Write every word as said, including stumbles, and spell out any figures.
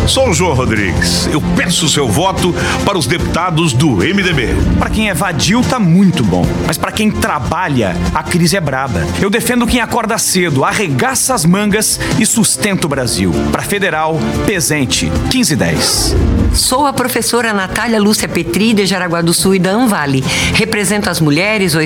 Sou o João Rodrigues. Eu peço o seu voto para os deputados do M D B. Pra quem é vadio, tá muito bom. Mas pra quem trabalha, a crise é braba. Eu defendo quem acorda cedo, arregaça as mangas e sustenta o Brasil. Pra Federal, Pezente, quinze dez. Sou a professora Natália Lúcia Petri, de Jaraguá do Sul e da Anvale. Represento as mulheres,